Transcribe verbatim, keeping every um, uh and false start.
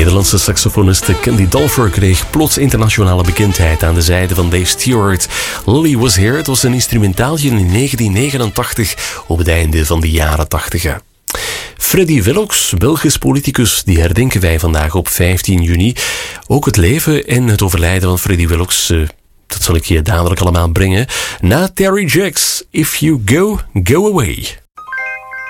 Nederlandse saxofoniste Candy Dulfer kreeg plots internationale bekendheid aan de zijde van Dave Stewart. Lily Was Here, het was een instrumentaaltje in negentien negenentachtig op het einde van de jaren tachtig. Freddy Willox, Belgisch politicus, die herdenken wij vandaag op vijftien juni. Ook het leven en het overlijden van Freddy Willox, uh, dat zal ik je dadelijk allemaal brengen. Na Terry Jacks, If You Go, Go Away.